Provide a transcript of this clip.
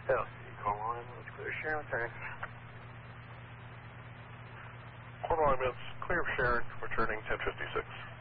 LC, call line, let's clear Sharon, turn. Cornwall ambulance, clear of Sharon, returning 1056.